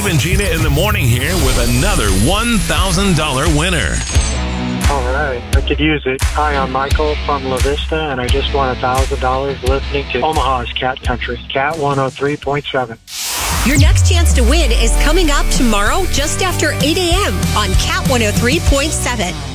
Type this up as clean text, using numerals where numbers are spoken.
Steve and Gina in the morning here with another $1,000 winner. All right, I could use it. Hi, I'm Michael from La Vista, and I just won $1,000 listening to Omaha's Cat Country, Cat 103.7. Your next chance to win is coming up tomorrow just after 8 a.m. on Cat 103.7.